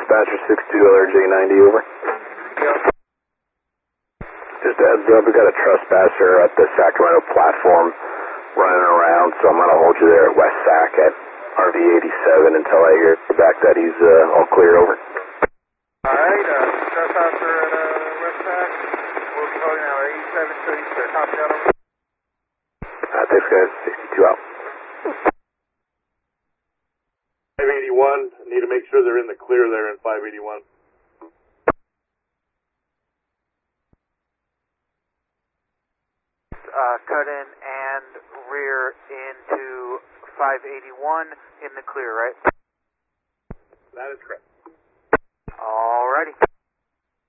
Dispatcher 62LRJ90, over. Yep. Just a heads up, we got a trespasser at the Sacramento platform running around, so I'm going to hold you there at West Sac at RV 87 until I hear back that he's all clear, over. Alright, trespasser at West Sac. We'll be holding now at 87 till he's there. Copy that, over. Thanks, guys. 62 out. 581, need to make sure they're in the clear there in 581. Cut in and rear into 581 in the clear, right? That is correct.